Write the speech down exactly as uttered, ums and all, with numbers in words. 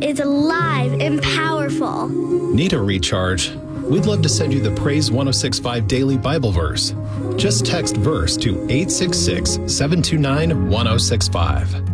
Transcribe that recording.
is alive and powerful. Need a recharge? We'd love to send you the Praise one oh six point five Daily Bible Verse. Just text verse to eight six six, seven two nine, one oh six five.